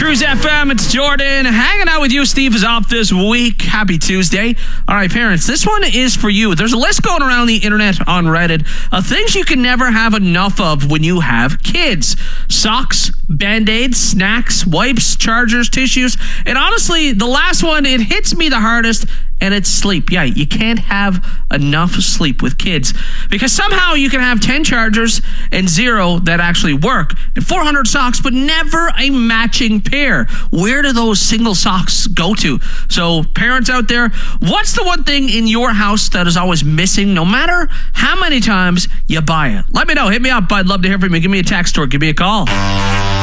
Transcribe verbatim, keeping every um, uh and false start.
Cruise F M, it's Jordan. Hanging out with you. Steve is off this week. Happy Tuesday. All right, parents, this one is for you. There's a list going around the internet on Reddit of things you can never have enough of when you have kids. Socks, Band-Aids, snacks, wipes, chargers, tissues. And honestly, the last one, it hits me the hardest, and it's sleep. Yeah, you can't have enough sleep with kids because somehow you can have ten chargers and zero that actually work and four hundred socks, but never a matching pair. Where do those single socks go to? So parents out there, what's the one thing in your house that is always missing no matter how many times you buy it? Let me know. Hit me up. I'd love to hear from you. Give me a text or give me a call.